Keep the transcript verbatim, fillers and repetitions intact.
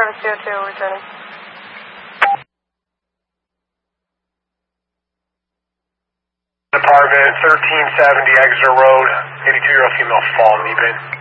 Travis two oh two, returning. Department thirteen seventy Exeter Road, eighty-two-year-old female fall, me bin.